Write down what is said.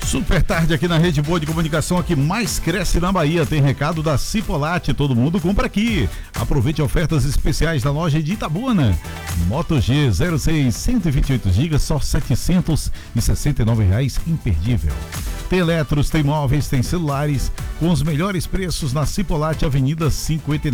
Super tarde aqui na Rede Boa de Comunicação, a que mais cresce na Bahia. Tem recado da Cipolate, todo mundo compra aqui. Aproveite ofertas especiais da loja de Itabuna. Moto G 06 128 GB, só R$ 769, imperdível. Tem eletros, tem móveis, tem celulares, com os melhores preços na Cipolate, Avenida 5